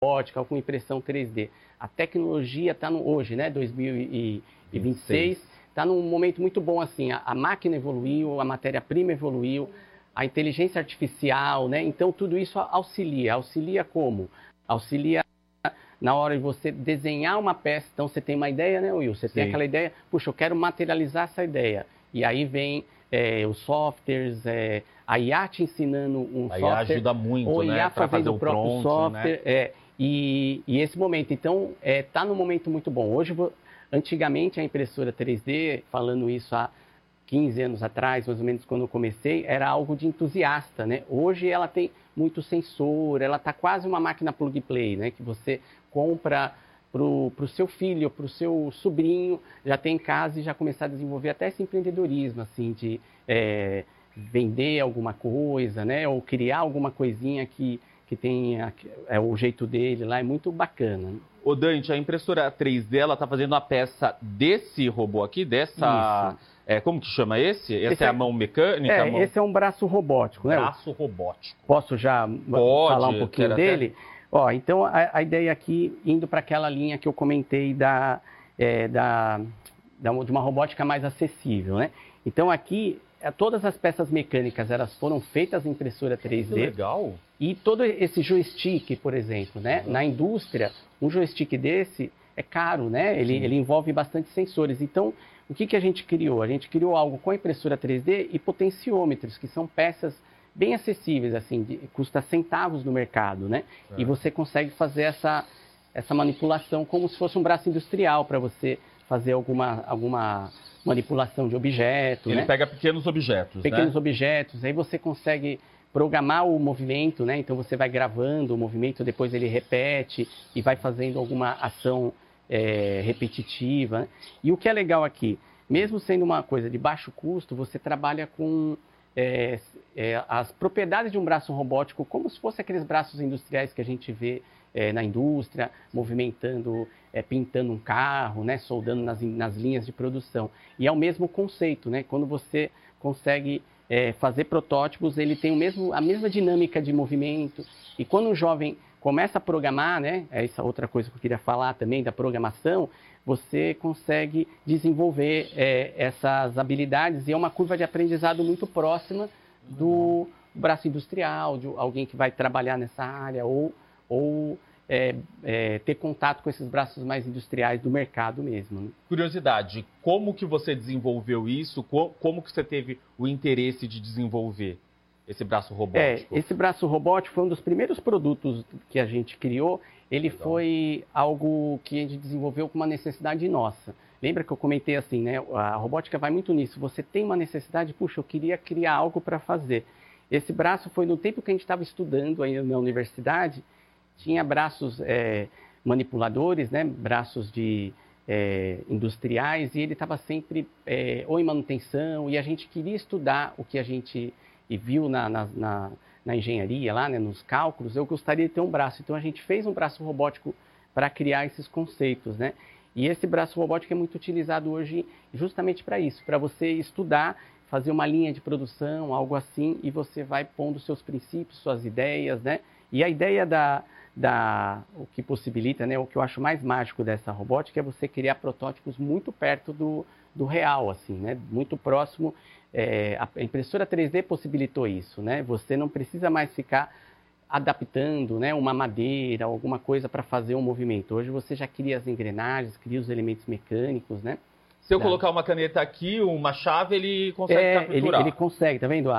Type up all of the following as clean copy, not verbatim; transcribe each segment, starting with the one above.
robótica, com impressão 3D. A tecnologia está hoje, né, 2026, está num momento muito bom assim. A máquina evoluiu, a matéria-prima evoluiu, a inteligência artificial, né? Então tudo isso auxilia. Auxilia como? Auxilia na hora de você desenhar uma peça. Então você tem uma ideia, né, Will? Você tem aquela ideia, puxa, eu quero materializar essa ideia. E aí vem os softwares, a IA te ensinando um software. A IA ajuda muito, né? Para fazer o próprio prompt, software. Né? E esse momento, então, está num momento muito bom. Hoje, antigamente, a impressora 3D, falando isso há 15 anos atrás, mais ou menos quando eu comecei, era algo de entusiasta, né? Hoje ela tem muito sensor, ela está quase uma máquina plug and play, né? Que você compra para o seu filho, para o seu sobrinho, já tem em casa e já começar a desenvolver até esse empreendedorismo, assim, de vender alguma coisa, né? Ou criar alguma coisinha que tenha o jeito dele lá, é muito bacana. Ô Dante, a impressora 3D, ela está fazendo a peça desse robô aqui, dessa... como que chama esse? Essa é a mão mecânica? Esse é um braço robótico, né? Braço robótico. Posso já falar um pouquinho dele? Ó, então, a ideia aqui, indo para aquela linha que eu comentei de uma robótica mais acessível, né? Então, aqui, todas as peças mecânicas, elas foram feitas em impressora 3D. Que legal! E todo esse joystick, por exemplo, né? Na indústria, um joystick desse é caro, né? Ele envolve bastante sensores. Então, o que a gente criou? A gente criou algo com a impressora 3D e potenciômetros, que são peças bem acessíveis, assim, custa centavos no mercado, né? E você consegue fazer essa manipulação como se fosse um braço industrial para você fazer alguma manipulação de objeto. Ele né? pega pequenos objetos, Pequenos objetos, aí você consegue programar o movimento, né? Então você vai gravando o movimento, depois ele repete e vai fazendo alguma ação repetitiva. Né? E o que é legal aqui, mesmo sendo uma coisa de baixo custo, você trabalha com as propriedades de um braço robótico como se fosse aqueles braços industriais que a gente vê na indústria, movimentando, pintando um carro, né? Soldando nas linhas de produção. E é o mesmo conceito, né? Quando você consegue fazer protótipos, ele tem a mesma dinâmica de movimento. E quando o jovem começa a programar, né? Essa outra coisa que eu queria falar também da programação, você consegue desenvolver essas habilidades e é uma curva de aprendizado muito próxima do braço industrial, de alguém que vai trabalhar nessa área ou ter contato com esses braços mais industriais do mercado mesmo. Né? Curiosidade, como que você desenvolveu isso? Como que você teve o interesse de desenvolver esse braço robótico? Esse braço robótico foi um dos primeiros produtos que a gente criou. Ele foi algo que a gente desenvolveu com uma necessidade nossa. Lembra que eu comentei assim, né? A robótica vai muito nisso. Você tem uma necessidade, puxa, eu queria criar algo para fazer. Esse braço foi no tempo que a gente estava estudando ainda na universidade, tinha braços manipuladores, né? Braços industriais, e ele estava sempre ou em manutenção, e a gente queria estudar o que a gente viu na engenharia, lá, né, nos cálculos. Eu gostaria de ter um braço. Então, a gente fez um braço robótico para criar esses conceitos, né? E esse braço robótico é muito utilizado hoje justamente para isso, para você estudar, fazer uma linha de produção, algo assim, e você vai pondo seus princípios, suas ideias, né? E a ideia o que possibilita, né, o que eu acho mais mágico dessa robótica é você criar protótipos muito perto do real, assim, né? Muito próximo. A impressora 3D possibilitou isso, né? Você não precisa mais ficar adaptando, né, uma madeira, alguma coisa para fazer um movimento. Hoje você já cria as engrenagens, cria os elementos mecânicos, né? Se eu colocar uma caneta aqui, uma chave, ele consegue capturar. Ele consegue, tá vendo?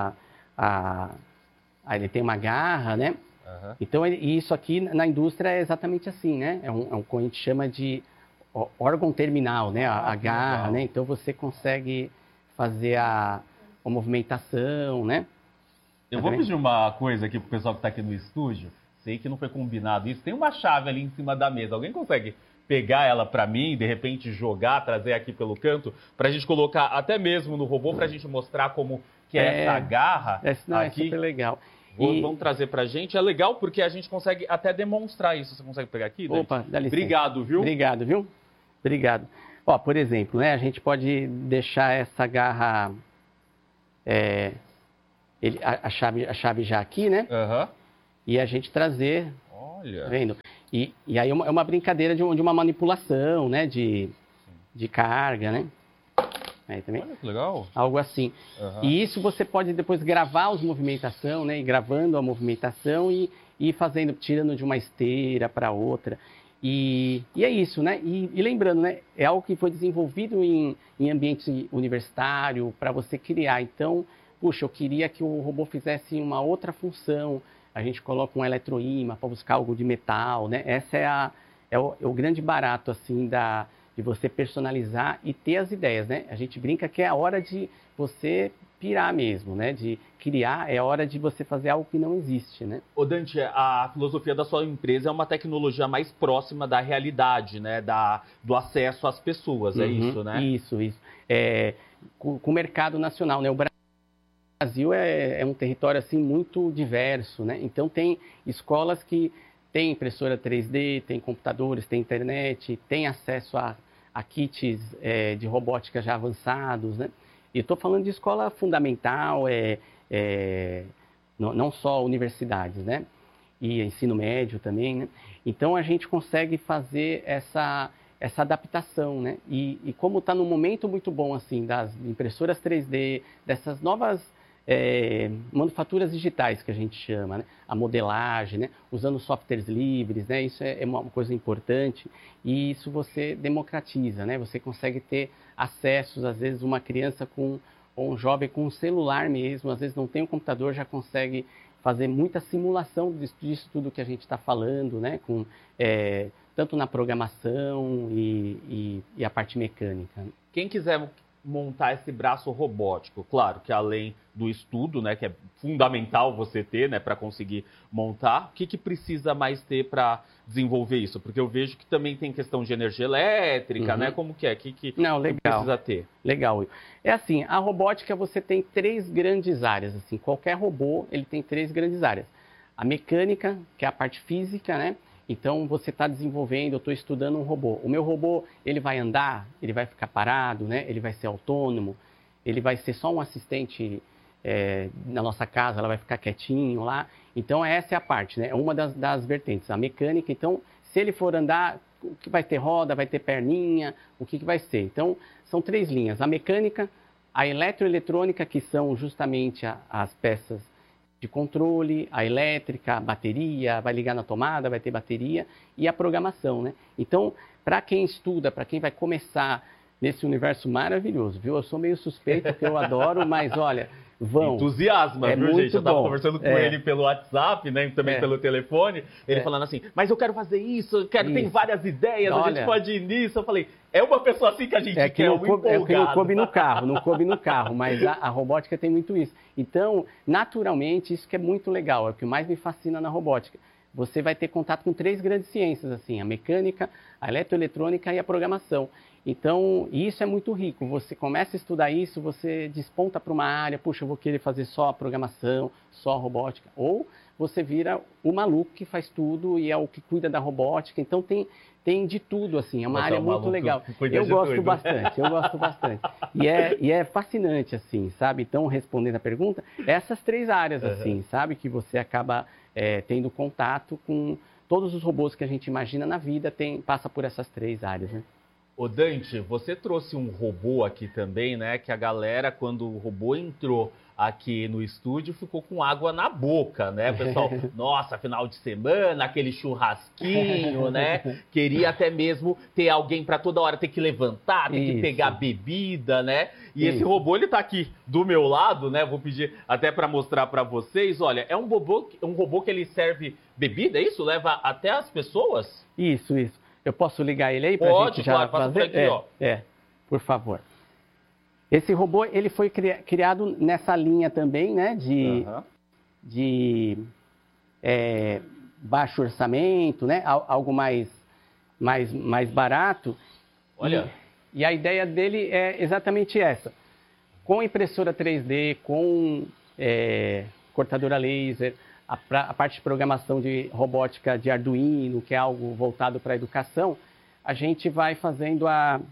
Ele tem uma garra, né? Uhum. Então, isso aqui na indústria é exatamente assim, né? É um que a gente chama de órgão terminal, né? A garra, né? Então, você consegue fazer a movimentação, né? Eu vou pedir uma coisa aqui pro pessoal que está aqui no estúdio. Sei que não foi combinado isso. Tem uma chave ali em cima da mesa. Alguém consegue pegar ela para mim, de repente jogar, trazer aqui pelo canto, para a gente colocar até mesmo no robô, para a gente mostrar como que é essa garra aqui. É super legal. Vamos trazer para a gente. É legal porque a gente consegue até demonstrar isso. Você consegue pegar aqui, Dante? Opa, dá licença. Obrigado, viu? Obrigado, viu? Obrigado. Ó, por exemplo, né, a gente pode deixar essa garra, a chave já aqui, né? Uhum. E a gente trazer Olha. Tá vendo? E aí é uma brincadeira de uma manipulação, né? De carga, né? Aí também, olha que legal. algo assim. E isso você pode depois gravar as movimentação, né? E gravando a movimentação e fazendo, tirando de uma esteira para outra. E é isso, né? E lembrando, né? É algo que foi desenvolvido em ambiente universitário para você criar. Então, puxa, eu queria que o robô fizesse uma outra função. A gente coloca um eletroímã para buscar algo de metal, né? Essa é o grande barato, assim, de você personalizar e ter as ideias, né? A gente brinca que é a hora de você pirar mesmo, né? De criar, é a hora de você fazer algo que não existe, né? Ô Dante, a filosofia da sua empresa é uma tecnologia mais próxima da realidade, né? Do acesso às pessoas, é isso, né? Isso. Com o mercado nacional, né? O Brasil é um território, assim, muito diverso, né? Então, tem escolas que tem impressora 3D, tem computadores, tem internet, tem acesso a kits de robótica já avançados, né? E estou falando de escola fundamental, não só universidades, né? E ensino médio também, né? Então, a gente consegue fazer essa adaptação, né? E como está num momento muito bom, assim, das impressoras 3D, dessas novas manufaturas digitais que a gente chama, né? A modelagem, né? Usando softwares livres, né? Isso é uma coisa importante e isso você democratiza, né? Você consegue ter acessos, às vezes uma criança ou um jovem com um celular mesmo, às vezes não tem um computador, já consegue fazer muita simulação disso tudo que a gente está falando, né? Tanto na programação e a parte mecânica. Quem quiser montar esse braço robótico, claro que além do estudo, né, que é fundamental você ter, né, para conseguir montar, o que precisa mais ter para desenvolver isso? Porque eu vejo que também tem questão de energia elétrica, né? Como que é? Não, legal. Que precisa ter? Legal. É assim, a robótica você tem 3 grandes áreas, assim, qualquer robô ele tem 3 grandes áreas. A mecânica, que é a parte física, né? Então, você está desenvolvendo, eu estou estudando um robô. O meu robô, ele vai andar, ele vai ficar parado, né? Ele vai ser autônomo, ele vai ser só um assistente na nossa casa, ela vai ficar quietinho lá. Então, essa é a parte, né? É uma das vertentes. A mecânica, então, se ele for andar, o que vai ter roda, vai ter perninha, o que vai ser? Então, são 3 linhas. A mecânica, a eletroeletrônica, que são justamente as peças de controle, a elétrica, a bateria, vai ligar na tomada, vai ter bateria, e a programação, né? Então, para quem estuda, para quem vai começar nesse universo maravilhoso, viu? Eu sou meio suspeito, porque eu adoro, mas olha, vão. Entusiasma, viu, gente? Eu estava conversando com ele pelo WhatsApp, né? Também pelo telefone, ele falando assim, mas eu quero fazer isso, tem várias ideias, a gente pode ir nisso. Eu falei, é uma pessoa assim que a gente quer, empolgado. É que não coube no carro, mas a robótica tem muito isso. Então, naturalmente, isso que é muito legal, é o que mais me fascina na robótica. Você vai ter contato com 3 grandes ciências, assim, a mecânica, a eletroeletrônica e a programação. Então, isso é muito rico. Você começa a estudar isso, você desponta para uma área, puxa, eu vou querer fazer só a programação, só a robótica. Ou você vira o maluco que faz tudo e é o que cuida da robótica. Então, tem de tudo, assim, é uma área muito legal. Eu gosto bastante. E é fascinante, assim, sabe? Então, respondendo a pergunta, essas 3 áreas, assim, sabe? Que você acaba tendo contato com todos os robôs que a gente imagina na vida, passa por essas 3 áreas, né? Ô Dante, você trouxe um robô aqui também, né? Que a galera, quando o robô entrou aqui no estúdio, ficou com água na boca, né? Pessoal, nossa, final de semana, aquele churrasquinho, né? Queria até mesmo ter alguém para toda hora ter que levantar, ter que pegar bebida, né? E esse robô, ele tá aqui do meu lado, né? Vou pedir até para mostrar para vocês. Olha, é um robô que ele serve bebida, é isso? Leva até as pessoas? Isso. Eu posso ligar ele aí para a gente já fazer? Aqui, ó. Por favor. Esse robô, ele foi criado nessa linha também, né, de baixo orçamento, né, algo mais barato. Olha. E a ideia dele é exatamente essa. Com impressora 3D, com cortadora laser, a parte de programação de robótica de Arduino, que é algo voltado para a educação, a gente vai fazendo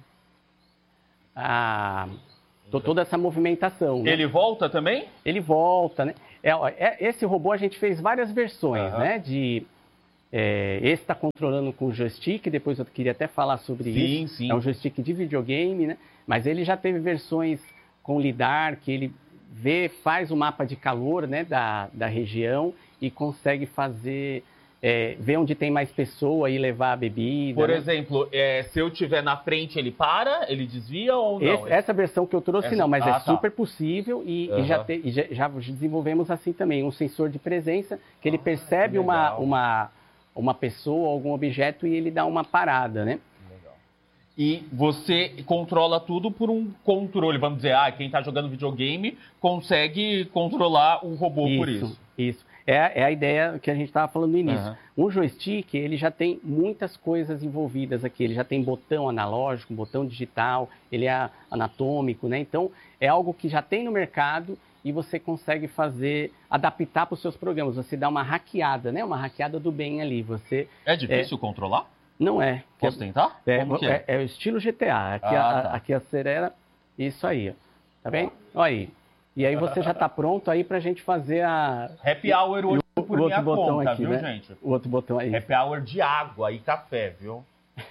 toda essa movimentação. Ele volta também? Ele volta, né? Esse robô a gente fez várias versões, né? Esse está controlando com o joystick, depois eu queria até falar sobre isso. Sim. É um joystick de videogame, né? Mas ele já teve versões com lidar, que ele faz o mapa de calor, né, da região e consegue fazer, ver onde tem mais pessoa e levar a bebida. Por né? exemplo, se eu estiver na frente, ele para, ele desvia ou não? Essa versão que eu trouxe não, mas é super possível e já desenvolvemos assim também, um sensor de presença que ele percebe uma pessoa, algum objeto e ele dá uma parada, né? E você controla tudo por um controle, vamos dizer, quem está jogando videogame consegue controlar o robô por isso. Isso. É a ideia que a gente estava falando no início. O joystick, ele já tem muitas coisas envolvidas aqui. Ele já tem botão analógico, botão digital, ele é anatômico, né? Então, é algo que já tem no mercado e você consegue adaptar para os seus programas. Você dá uma hackeada, né? Uma hackeada do bem ali. É difícil controlar? Não é. Posso tentar? Como que é? É o estilo GTA. Aqui acelera isso aí. Ó. Tá bem? Olha aí. E aí você já está pronto aí para a gente fazer a... Happy Hour hoje por o minha botão conta, aqui, viu, né? gente? O outro botão aí. Happy Hour de água e café, viu?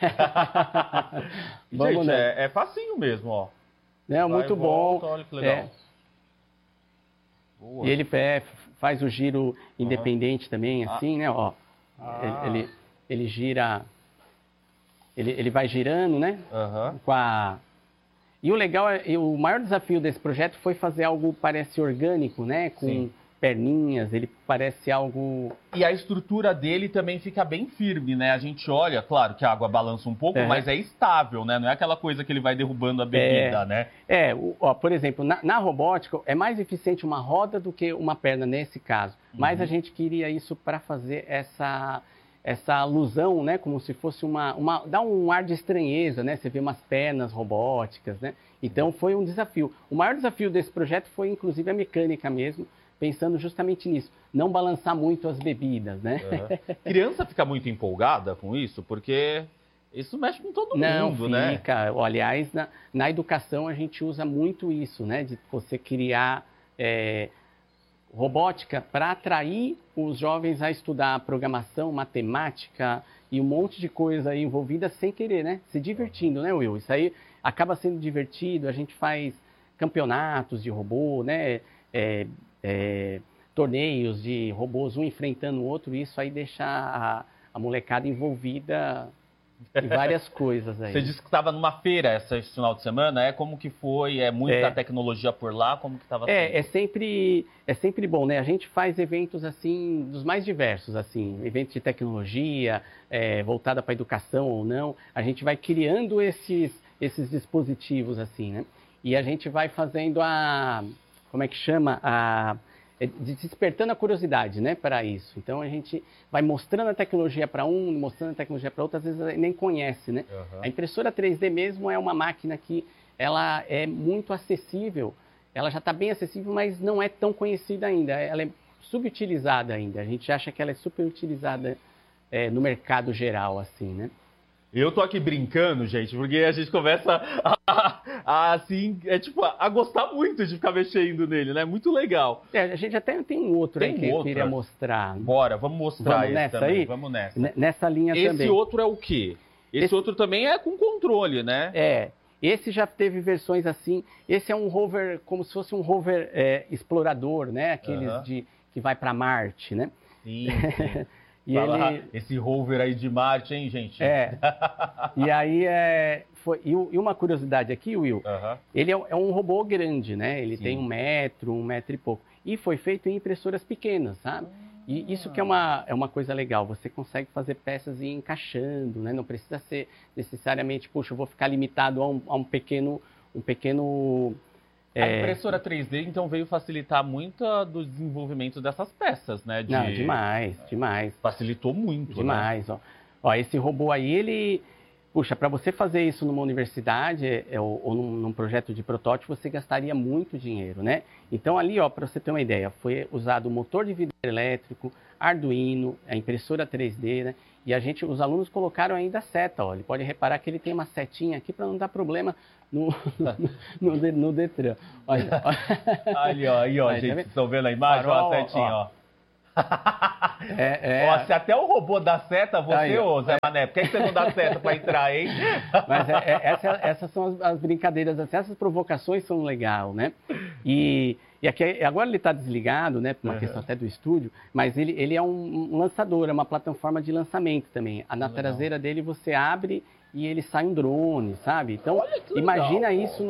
Vamos, gente, né? É facinho mesmo, ó. Muito bom. Olha que legal. E ele faz o giro independente também, assim, né? Ó, ele gira... Ele vai girando, né? E o legal, o maior desafio desse projeto foi fazer algo que parece orgânico, né? Com perninhas, ele parece algo... E a estrutura dele também fica bem firme, né? A gente olha, claro que a água balança um pouco, mas é estável, né? Não é aquela coisa que ele vai derrubando a bebida, né? Por exemplo, na robótica, é mais eficiente uma roda do que uma perna nesse caso. Mas a gente queria isso para fazer essa alusão, né, como se fosse dá um ar de estranheza, né, você vê umas pernas robóticas, né, então foi um desafio. O maior desafio desse projeto foi, inclusive, a mecânica mesmo, pensando justamente nisso, não balançar muito as bebidas, né. Criança fica muito empolgada com isso, porque isso mexe com todo mundo, né? Fica. Aliás, na educação a gente usa muito isso, né, de você criar... robótica para atrair os jovens a estudar programação, matemática e um monte de coisa aí envolvida sem querer, né? Se divertindo, né, Will? Isso aí acaba sendo divertido, a gente faz campeonatos de robô, né? Torneios de robôs, um enfrentando o outro, e isso aí deixa a molecada envolvida em várias coisas aí. Você disse que estava numa feira esse final de semana, como que foi? Muita tecnologia por lá, como que estava sendo? É sempre bom, né? A gente faz eventos, assim, dos mais diversos, assim, eventos de tecnologia, voltada para a educação ou não. A gente vai criando esses dispositivos, assim, né? E a gente vai fazendo como é que chama? Despertando a curiosidade, né, para isso. Então, a gente vai mostrando a tecnologia para um, mostrando a tecnologia para outro, às vezes nem conhece, né? A impressora 3D mesmo é uma máquina que ela é muito acessível, ela já está bem acessível, mas não é tão conhecida ainda, ela é subutilizada ainda, a gente acha que ela é super utilizada no mercado geral, assim, né? Eu tô aqui brincando, gente, porque a gente começa a gostar muito de ficar mexendo nele, né? Muito legal. A gente até tem um outro aí que eu queria mostrar. Bora, vamos mostrar esse nessa também. Aí? Vamos nessa. Nessa linha esse também. Esse outro é o quê? Esse outro também é com controle, né? Esse já teve versões assim. Esse é um rover, como se fosse um rover explorador, né? Aqueles que vai para Marte, né? Sim. Esse rover aí de Marte, hein, gente? E aí, e uma curiosidade aqui, Will, ele é um robô grande, né? Ele tem 1 metro e pouco. E foi feito em impressoras pequenas, sabe? E isso que é uma coisa legal, você consegue fazer peças e ir encaixando, né? Não precisa ser necessariamente, puxa, eu vou ficar limitado a um pequeno... A impressora 3D, então, veio facilitar muito do desenvolvimento dessas peças, né? Não, demais. Facilitou muito, demais, né? Ó, esse robô aí, ele... Puxa, para você fazer isso numa universidade ou num projeto de protótipo, você gastaria muito dinheiro, né? Então, ali, ó, para você ter uma ideia, foi usado o motor de vidro elétrico, Arduino, a impressora 3D, né? E os alunos colocaram ainda a seta, ó. Ele pode reparar que ele tem uma setinha aqui para não dar problema no Detran. Olha, aí, ó, gente, vocês estão vendo a imagem? Ó, a setinha, ó. Ó, se até o robô dá seta, você, ô Zé Mané, por que você não dá seta para entrar, hein? Mas essas são as brincadeiras, assim, essas provocações são legais, né? E aqui, agora ele está desligado, né, por uma questão até do estúdio, mas ele é um lançador, é uma plataforma de lançamento também. Na traseira dele você abre e ele sai um drone, sabe? Então, imagina isso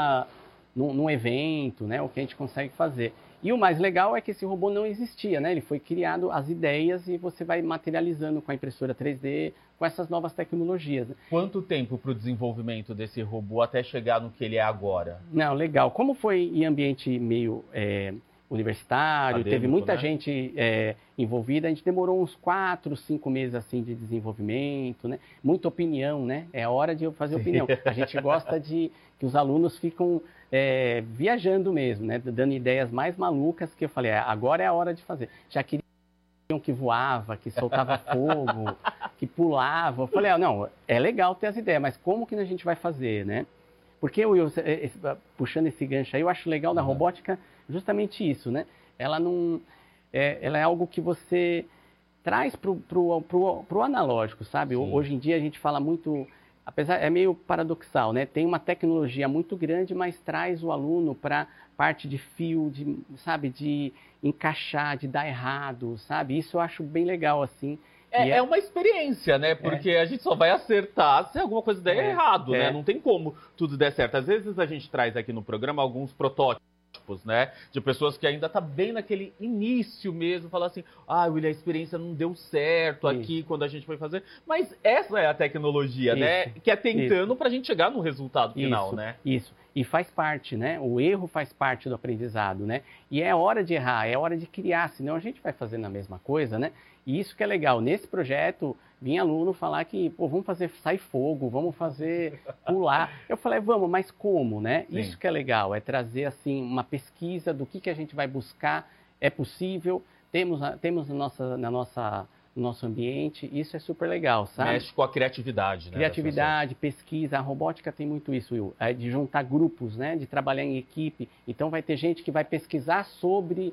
num evento, né, o que a gente consegue fazer. E o mais legal é que esse robô não existia, né? Ele foi criado, as ideias, e você vai materializando com a impressora 3D, com essas novas tecnologias. Quanto tempo para o desenvolvimento desse robô até chegar no que ele é agora? Não, legal. Como foi em ambiente meio universitário, Acadêmico, teve muita né? gente envolvida, a gente demorou uns 4, 5 meses assim de desenvolvimento, né? Muita opinião, né? É hora de eu fazer opinião. A gente gosta de que os alunos ficam viajando mesmo, né? Dando ideias mais malucas, que eu falei, agora é a hora de fazer. Já queriam que voava, que soltava fogo, que pulava. Eu falei, não, é legal ter as ideias, mas como que a gente vai fazer, né? Porque, Will, puxando esse gancho aí, eu acho legal da robótica justamente isso, né? Ela não... ela é algo que você traz pro analógico, sabe? Sim. Hoje em dia a gente fala muito... Apesar, é meio paradoxal, né? Tem uma tecnologia muito grande, mas traz o aluno para parte de fio, sabe? De encaixar, de dar errado, sabe? Isso eu acho bem legal, assim. É uma experiência, né? Porque a gente só vai acertar se alguma coisa der errado, né? Não tem como tudo der certo. Às vezes a gente traz aqui no programa alguns protótipos, né? De pessoas que ainda tá bem naquele início mesmo, falar assim, William, a experiência não deu certo aqui quando a gente foi fazer. Mas essa é a tecnologia, né? Que é tentando pra gente chegar no resultado final, né? Isso. E faz parte, né? O erro faz parte do aprendizado, né? E é hora de errar, é hora de criar, senão a gente vai fazendo a mesma coisa, né? E isso que é legal. Nesse projeto, vinha aluno falar que, vamos fazer sair fogo, vamos fazer pular. Eu falei, vamos, mas como, né? Sim. Isso que é legal, é trazer, assim, uma pesquisa do que a gente vai buscar, é possível, temos no nosso ambiente, isso é super legal, sabe? Mexe com a criatividade, né? Criatividade, pesquisa, a robótica tem muito isso, Will, de juntar grupos, né? De trabalhar em equipe. Então vai ter gente que vai pesquisar sobre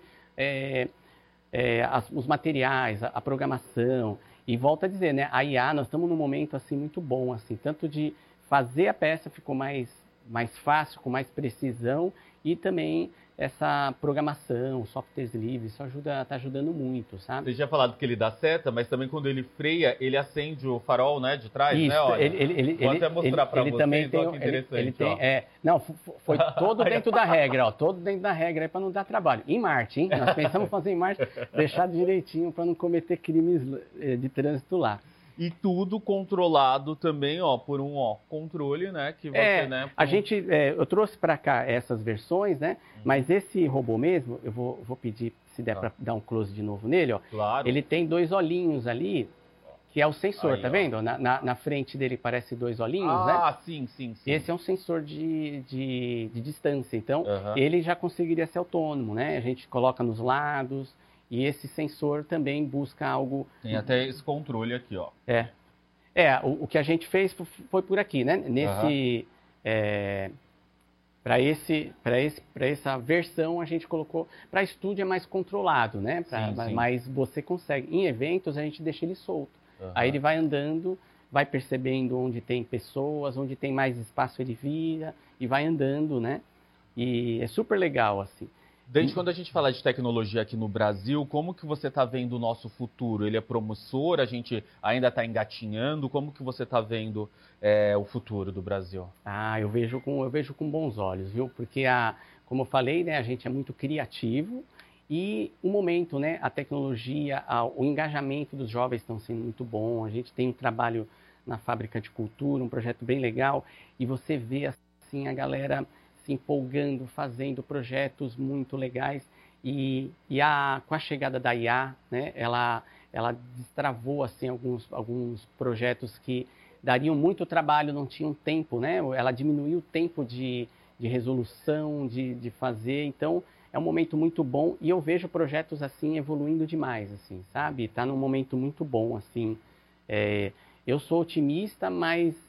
os materiais, a programação. E volta a dizer, né? A IA, nós estamos num momento assim muito bom, assim, tanto de fazer a peça ficou mais fácil, com mais precisão, e também essa programação, softwares livres, isso está ajudando muito, sabe? Você tinha falado que ele dá seta, mas também quando ele freia, ele acende o farol, né, de trás, isso, né? Olha, vou até mostrar para vocês, também tem, olha que interessante. Não, foi todo dentro da regra, todo dentro da regra, para não dar trabalho. Em Marte, hein? Nós pensamos fazer em Marte, deixar direitinho para não cometer crimes de trânsito lá. E tudo controlado também, por um controle, né? Que você, né? A gente, eu trouxe para cá essas versões, né? Mas esse robô mesmo, eu vou pedir se der para dar um close de novo nele, Claro. Ele tem 2 olhinhos ali, que é o sensor, tá vendo? Na frente dele parece 2 olhinhos, né? Sim. Esse é um sensor de distância, então ele já conseguiria ser autônomo, né? A gente coloca nos lados. E esse sensor também busca algo... Tem até esse controle aqui, ó. O que a gente fez foi por aqui, né? Para essa versão a gente colocou... Para estúdio é mais controlado, né? Mas você consegue... Em eventos a gente deixa ele solto. Aí ele vai andando, vai percebendo onde tem pessoas, onde tem mais espaço ele vira e vai andando, né? E é super legal, assim. Desde quando a gente fala de tecnologia aqui no Brasil, como que você está vendo o nosso futuro? Ele é promissor? A gente ainda está engatinhando? Como que você está vendo o futuro do Brasil? Eu vejo com bons olhos, viu? Porque, como eu falei, né, a gente é muito criativo e o momento, né, a tecnologia, o engajamento dos jovens estão sendo muito bom. A gente tem um trabalho na Fábrica de Cultura, um projeto bem legal, e você vê assim a galera se empolgando, fazendo projetos muito legais. E com a chegada da IA, né, ela destravou assim, alguns projetos que dariam muito trabalho, não tinham tempo, né? Ela diminuiu o tempo de resolução, de fazer. Então, é um momento muito bom e eu vejo projetos assim evoluindo demais, assim, sabe? Está num momento muito bom, assim. Eu sou otimista, mas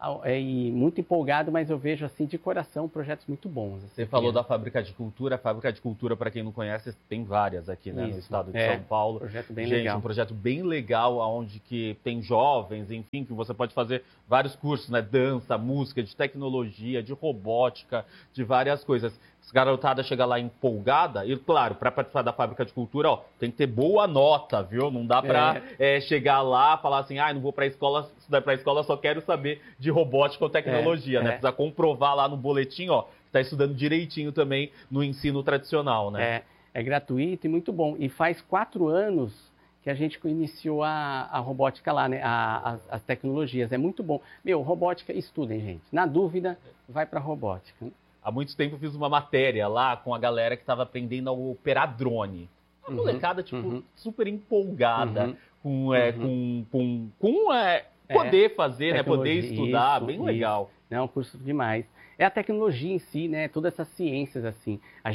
e muito empolgado, mas eu vejo assim de coração projetos muito bons. Assim, Você falou da Fábrica de Cultura. A Fábrica de Cultura, para quem não conhece, tem várias aqui, né, no estado de São Paulo. Projeto bem Gente, legal. Um projeto bem legal, onde que tem jovens, enfim, que você pode fazer vários cursos, né, dança, música, de tecnologia, de robótica, de várias coisas. A garotada chega lá empolgada, e claro, para participar da Fábrica de Cultura, ó, tem que ter boa nota, viu? Não dá para chegar lá e falar assim, não vou para a escola, estudar para a escola, só quero saber de robótica ou tecnologia, né? Precisa comprovar lá no boletim, ó, que está estudando direitinho também no ensino tradicional, né? É gratuito e muito bom. E faz 4 anos que a gente iniciou a robótica lá, né? As tecnologias. É muito bom. Robótica, estudem, gente. Na dúvida, vai para robótica. Há muito tempo eu fiz uma matéria lá com a galera que estava aprendendo a operar drone. Uma molecada, super empolgada com poder fazer, né? Poder estudar, bem legal. É um curso demais. É a tecnologia em si, né? Todas essas ciências, assim.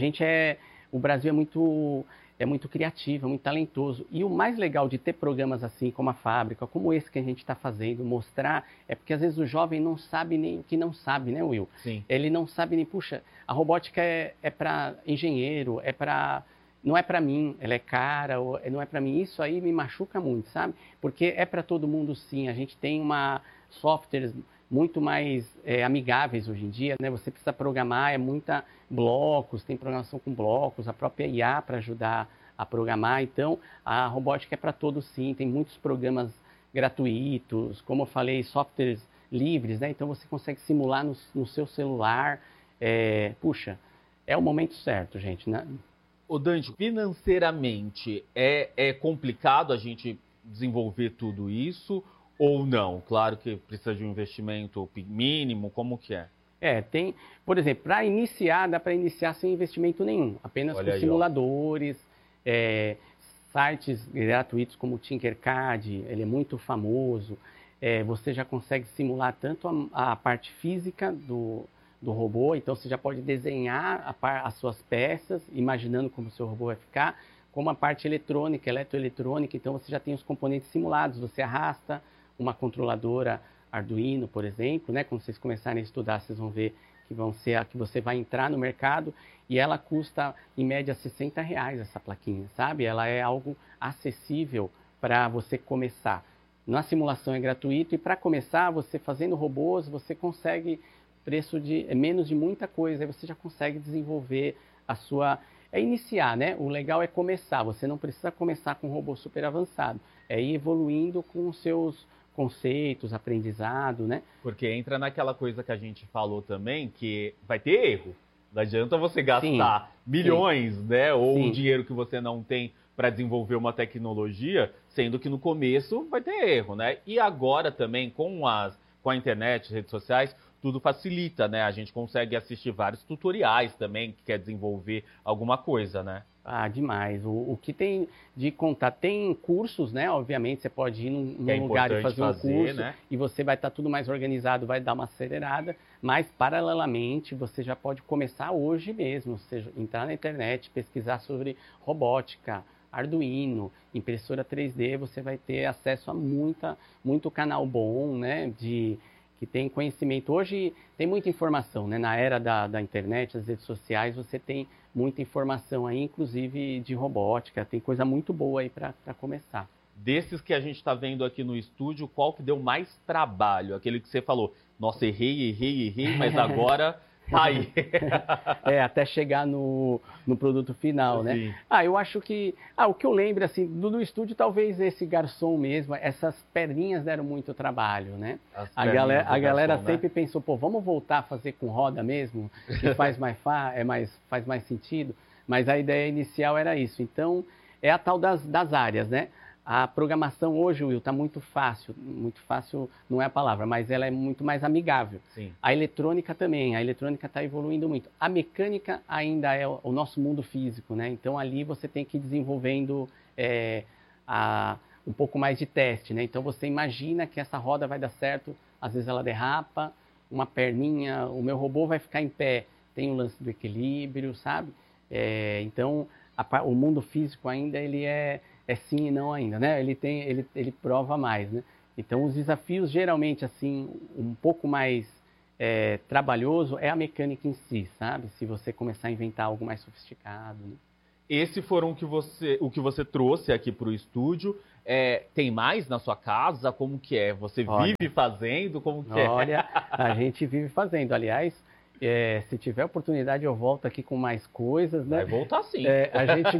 O Brasil é muito criativo, é muito talentoso. E o mais legal de ter programas assim, como a Fábrica, como esse que a gente está fazendo, mostrar, é porque às vezes o jovem não sabe nem o que não sabe, né, Will? Sim. Ele não sabe nem, puxa, a robótica é para engenheiro, não é para mim, ela é cara, não é para mim. Isso aí me machuca muito, sabe? Porque é para todo mundo sim. A gente tem softwares muito mais amigáveis hoje em dia, né? Você precisa programar, blocos, tem programação com blocos, a própria IA para ajudar a programar. Então, a robótica é para todos sim, tem muitos programas gratuitos, como eu falei, softwares livres, né? Então você consegue simular no seu celular. Puxa, é o momento certo, gente, né? Ô Dante, financeiramente é complicado a gente desenvolver tudo isso ou não? Claro que precisa de um investimento mínimo, como que é? Tem, por exemplo, para iniciar, dá para iniciar sem investimento nenhum, apenas com simuladores, sites gratuitos como o Tinkercad, ele é muito famoso. Você já consegue simular tanto a parte física do robô, então você já pode desenhar as suas peças, imaginando como o seu robô vai ficar, como a parte eletrônica, eletroeletrônica, então você já tem os componentes simulados, você arrasta uma controladora Arduino, por exemplo, né? Quando vocês começarem a estudar, vocês vão ver que vão ser a que você vai entrar no mercado e ela custa, em média, R$60 essa plaquinha, sabe? Ela é algo acessível para você começar. Na simulação é gratuito e para começar, você fazendo robôs, você consegue preço de menos de muita coisa, aí você já consegue desenvolver a sua... iniciar, né? O legal é começar, você não precisa começar com um robô super avançado, é ir evoluindo com os seus conceitos, aprendizado, né? Porque entra naquela coisa que a gente falou também, que vai ter erro. Não adianta você gastar milhões, né? Ou um dinheiro que você não tem para desenvolver uma tecnologia, sendo que no começo vai ter erro, né? E agora também, com a internet, redes sociais, tudo facilita, né? A gente consegue assistir vários tutoriais também, que quer desenvolver alguma coisa, né? Demais. O que tem de contar, tem cursos, né? Obviamente, você pode ir num lugar e fazer um curso, né? E você vai estar tudo mais organizado, vai dar uma acelerada, mas, paralelamente, você já pode começar hoje mesmo, ou seja, entrar na internet, pesquisar sobre robótica, Arduino, impressora 3D, você vai ter acesso a muito canal bom, né? Que tem conhecimento. Hoje tem muita informação, né? Na era da internet, das redes sociais, você tem muita informação aí, inclusive de robótica. Tem coisa muito boa aí para começar. Desses que a gente está vendo aqui no estúdio, qual que deu mais trabalho? Aquele que você falou, nossa, errei, mas agora tá aí. Até chegar no produto final, né? Sim. Eu acho que... o que eu lembro, assim, do estúdio, talvez esse garçom mesmo, essas perninhas deram muito trabalho, né? A galera sempre pensou, vamos voltar a fazer com roda mesmo, que faz mais sentido, mas a ideia inicial era isso. Então, é a tal das áreas, né? A programação hoje, Will, está muito fácil não é a palavra, mas ela é muito mais amigável. Sim. A eletrônica também, a eletrônica está evoluindo muito. A mecânica ainda é o nosso mundo físico, né? Então ali você tem que ir desenvolvendo um pouco mais de teste, né? Então você imagina que essa roda vai dar certo, às vezes ela derrapa, uma perninha, o meu robô vai ficar em pé, tem o lance do equilíbrio, sabe? Então o mundo físico ainda ele é sim e não ainda, né? Ele prova mais, né? Então, os desafios, geralmente, assim, um pouco mais trabalhoso é a mecânica em si, sabe? Se você começar a inventar algo mais sofisticado, né? Esses foram o que você trouxe aqui para o estúdio. Tem mais na sua casa? Como que é? Você vive fazendo? Como que é? Olha, a gente vive fazendo. Aliás, se tiver oportunidade, eu volto aqui com mais coisas, né? Vai voltar sim. A gente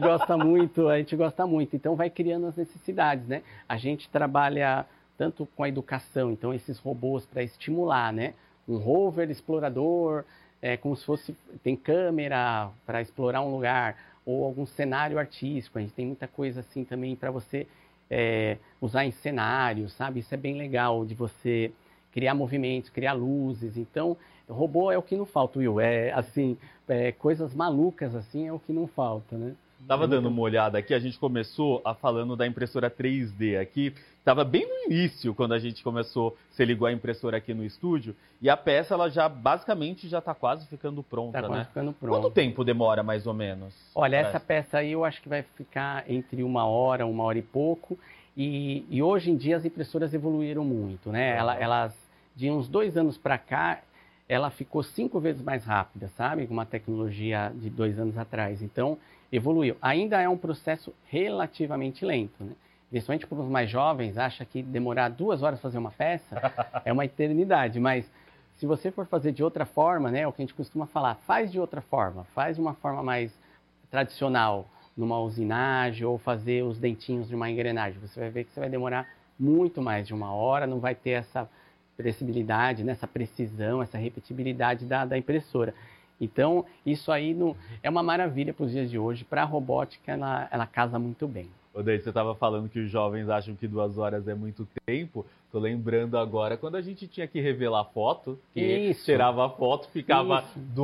gosta muito. Então, vai criando as necessidades, né? A gente trabalha tanto com a educação, então esses robôs para estimular, né? Um rover explorador, como se fosse, tem câmera para explorar um lugar, ou algum cenário artístico. A gente tem muita coisa assim também para você usar em cenários, sabe? Isso é bem legal, de você criar movimentos, criar luzes. Então, robô é o que não falta, Will. Coisas malucas assim é o que não falta, né? Estava dando uma olhada aqui, a gente começou falando da impressora 3D aqui. Estava bem no início, quando a gente começou, você ligou a impressora aqui no estúdio, e a peça, ela já, basicamente, já está quase ficando pronta, né? Quase ficando pronta. Quanto tempo demora, mais ou menos? Olha, essa peça aí eu acho que vai ficar entre 1 hora e pouco, e hoje em dia as impressoras evoluíram muito, né? Elas, de uns 2 anos para cá, ela ficou 5 vezes mais rápida, sabe? Com uma tecnologia de 2 anos atrás. Então, evoluiu. Ainda é um processo relativamente lento, né? Principalmente para os mais jovens, acha que demorar 2 horas fazer uma peça é uma eternidade. Mas se você for fazer de outra forma, né? É o que a gente costuma falar, faz de outra forma. Faz de uma forma mais tradicional, numa usinagem, ou fazer os dentinhos de uma engrenagem. Você vai ver que você vai demorar muito mais de 1 hora, não vai ter essa previsibilidade, né, essa precisão, essa repetibilidade da impressora. Então, isso aí é uma maravilha para os dias de hoje. Para a robótica, ela casa muito bem. Odeio, você estava falando que os jovens acham que 2 horas é muito tempo. Estou lembrando agora, quando a gente tinha que revelar foto, que tirava a foto, ficava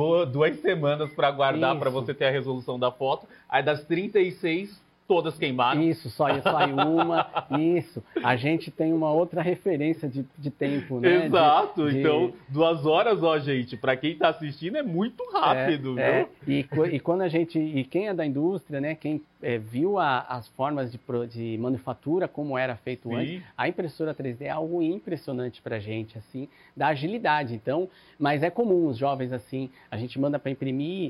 2 semanas para guardar, para você ter a resolução da foto. Aí das 36... todas queimaram. Isso, só uma. Isso. A gente tem uma outra referência de tempo, né? Exato. Então, 2 horas, ó, gente, para quem está assistindo é muito rápido, viu? E quando e quem é da indústria, né? Quem viu as formas de manufatura, como era feito antes, a impressora 3D é algo impressionante para a gente, assim, da agilidade. Então, mas é comum os jovens, assim, a gente manda para imprimir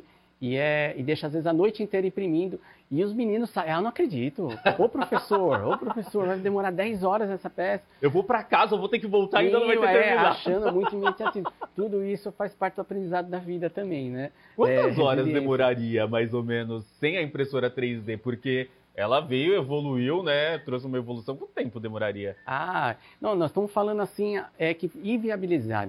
e deixa, às vezes, a noite inteira imprimindo. E os meninos saem, eu não acredito. Ô professor, vai demorar 10 horas essa peça. Eu vou para casa, eu vou ter que voltar e ainda não vai ter terminado. Achando muito imediatismo. Tudo isso faz parte do aprendizado da vida também, né? Quantas horas demoraria, mais ou menos, sem a impressora 3D? Porque ela veio, evoluiu, né? Trouxe uma evolução. Quanto tempo demoraria? Não, nós estamos falando assim, que inviabilizar.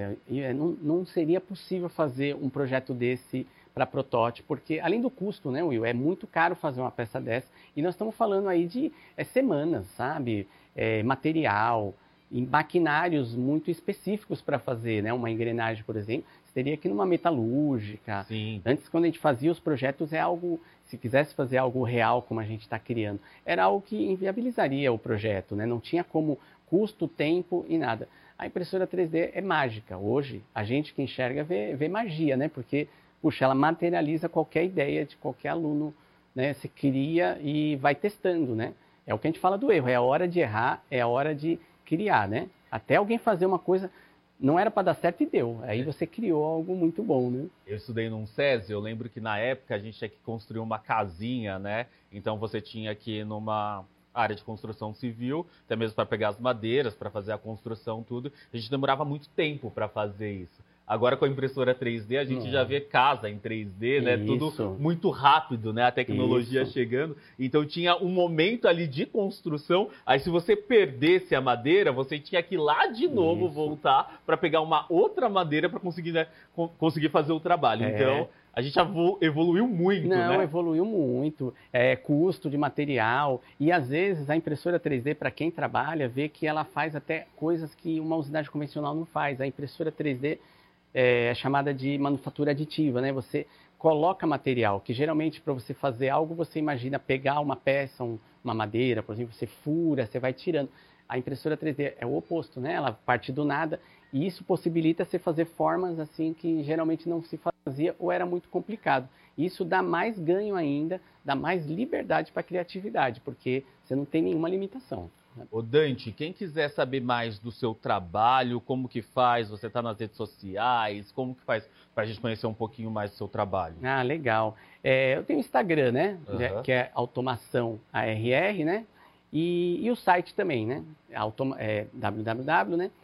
Não seria possível fazer um projeto desse para protótipo, porque além do custo, né, Will, é muito caro fazer uma peça dessa, e nós estamos falando aí de semanas, sabe, material, em maquinários muito específicos para fazer, né, uma engrenagem, por exemplo, você teria que ir numa metalúrgica. Sim. Antes, quando a gente fazia os projetos, se quisesse fazer algo real como a gente está criando, era algo que inviabilizaria o projeto, né, não tinha como custo, tempo e nada. A impressora 3D é mágica. Hoje, a gente que enxerga vê magia, né, porque puxa, ela materializa qualquer ideia de qualquer aluno, né? Você cria e vai testando, né? É o que a gente fala do erro, é a hora de errar, é a hora de criar, né? Até alguém fazer uma coisa, não era para dar certo e deu. Aí você criou algo muito bom, né? Eu estudei num SESI, eu lembro que na época a gente tinha que construir uma casinha, né? Então você tinha que ir numa área de construção civil, até mesmo para pegar as madeiras, para fazer a construção, tudo. A gente demorava muito tempo para fazer isso. Agora com a impressora 3D a gente já vê casa em 3D, né? Isso. Tudo muito rápido, né? A tecnologia chegando. Então tinha um momento ali de construção. Aí se você perdesse a madeira, você tinha que ir lá de novo voltar para pegar uma outra madeira para conseguir, né, conseguir fazer o trabalho. Então a gente evoluiu muito, né? Não, evoluiu muito. Custo de material. E às vezes a impressora 3D, para quem trabalha, vê que ela faz até coisas que uma usinagem convencional não faz. A impressora 3D é chamada de manufatura aditiva, né? Você coloca material, que geralmente para você fazer algo, você imagina pegar uma peça, uma madeira, por exemplo, você fura, você vai tirando. A impressora 3D é o oposto, né? Ela parte do nada e isso possibilita você fazer formas assim que geralmente não se fazia ou era muito complicado. Isso dá mais ganho ainda, dá mais liberdade para a criatividade, porque você não tem nenhuma limitação. Ô Dante, quem quiser saber mais do seu trabalho, como que faz? Você está nas redes sociais, como que faz para a gente conhecer um pouquinho mais do seu trabalho? Ah, legal. Eu tenho o Instagram, né? Que é Automação ARR, né? E o site também, né? www, né?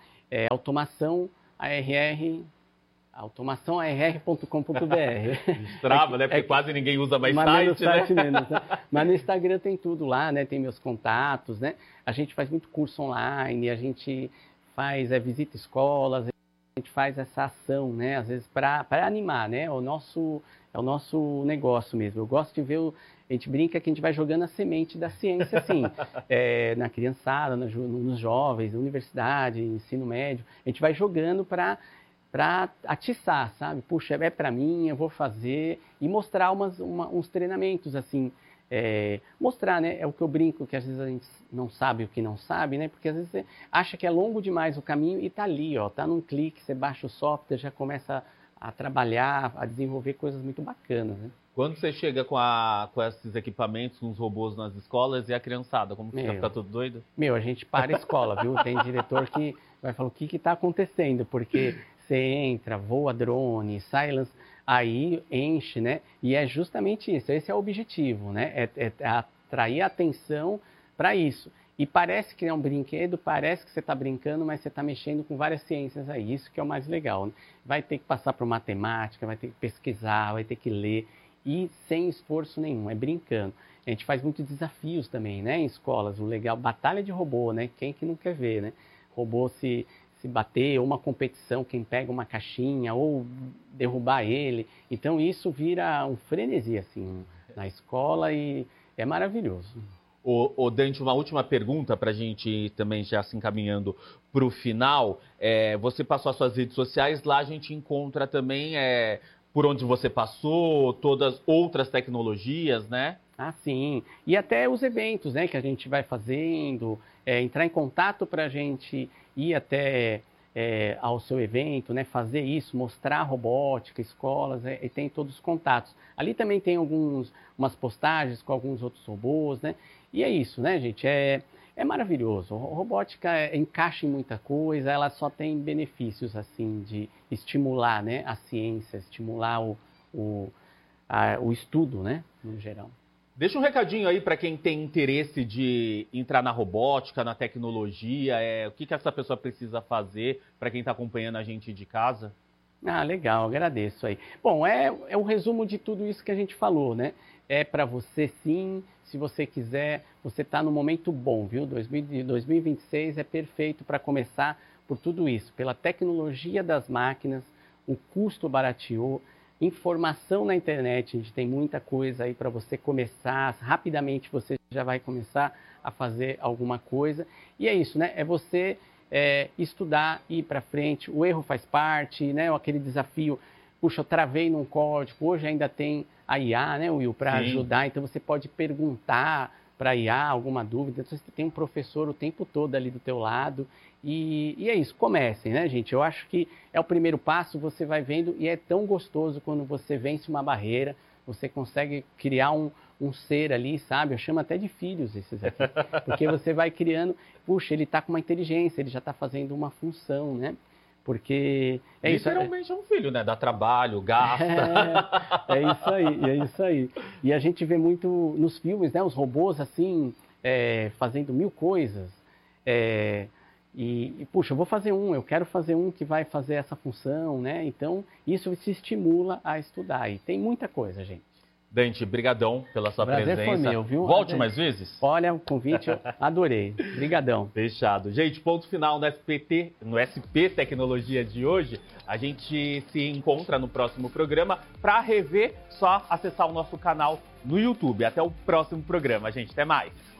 automaçãoarr.com.br. Trava, né? Porque quase ninguém usa mais site, né? Menos, né? Mas no Instagram tem tudo lá, né? Tem meus contatos, né? A gente faz muito curso online, a gente faz visita escolas, a gente faz essa ação, né? Às vezes para animar, né? É o nosso negócio mesmo. Eu gosto de ver a gente brinca que a gente vai jogando a semente da ciência, assim, na criançada, nos jovens, na universidade, ensino médio. A gente vai jogando para atiçar, sabe? Puxa, é para mim, eu vou fazer. E mostrar uns treinamentos, assim. Mostrar, né? É o que eu brinco, que às vezes a gente não sabe o que não sabe, né? Porque às vezes você acha que é longo demais o caminho e tá ali, ó. Tá num clique, você baixa o software, já começa a trabalhar, a desenvolver coisas muito bacanas, né? Quando você chega com esses equipamentos, com os robôs nas escolas e a criançada, como que fica tudo doido? A gente para a escola, viu? Tem diretor que vai falar o que está acontecendo, porque você entra, voa drone, silence, aí enche, né? E é justamente isso, esse é o objetivo, né? É atrair a atenção para isso. E parece que é um brinquedo, parece que você está brincando, mas você está mexendo com várias ciências aí, isso que é o mais legal, né? Vai ter que passar por matemática, vai ter que pesquisar, vai ter que ler, e sem esforço nenhum, é brincando. A gente faz muitos desafios também, né, em escolas, o legal, batalha de robô, né, quem que não quer ver, né, robô se bater, ou uma competição, quem pega uma caixinha, ou derrubar ele, então isso vira um frenesi, assim, na escola e é maravilhoso. Ô Dante, uma última pergunta para a gente também já se encaminhando para o final, você passou as suas redes sociais, lá a gente encontra também por onde você passou, todas outras tecnologias, né? Ah, sim. E até os eventos, né, que a gente vai fazendo, entrar em contato para a gente ir até ao seu evento, né, fazer isso, mostrar robótica, escolas, e tem todos os contatos. Ali também tem umas postagens com alguns outros robôs, né? E é isso, né, gente? É maravilhoso. A robótica encaixa em muita coisa, ela só tem benefícios, assim, de estimular, né, a ciência, estimular o estudo, né, no geral. Deixa um recadinho aí para quem tem interesse de entrar na robótica, na tecnologia, o que essa pessoa precisa fazer para quem está acompanhando a gente de casa? Ah, legal, agradeço aí. Bom, é o resumo de tudo isso que a gente falou, né? É para você sim, se você quiser, você está no momento bom, viu? 2026 é perfeito para começar por tudo isso, pela tecnologia das máquinas, o custo barateou, informação na internet, a gente tem muita coisa aí para você começar, rapidamente você já vai começar a fazer alguma coisa. E é isso, né? É você estudar, ir para frente, o erro faz parte, né? Aquele desafio, puxa, eu travei num código, hoje ainda tem a IA, né, Will, para ajudar, então você pode perguntar para a IA alguma dúvida, então você tem um professor o tempo todo ali do teu lado, e é isso, comecem, né, gente? Eu acho que é o primeiro passo, você vai vendo, e é tão gostoso quando você vence uma barreira, você consegue criar um ser ali, sabe? Eu chamo até de filhos esses aqui, porque você vai criando, puxa, ele está com uma inteligência, ele já está fazendo uma função, né? Porque literalmente é um filho, né? Dá trabalho, gasta. É isso aí. E a gente vê muito nos filmes, né? Os robôs assim, fazendo mil coisas. Puxa, eu quero fazer um que vai fazer essa função, né? Então, isso se estimula a estudar. E tem muita coisa, gente. Dante, brigadão pela sua presença. Foi meu, viu? Volte mais vezes? Olha, o convite, eu adorei. Brigadão. Fechado. Gente, ponto final no SP Tecnologia de hoje. A gente se encontra no próximo programa. Para rever, só acessar o nosso canal no YouTube. Até o próximo programa, gente. Até mais.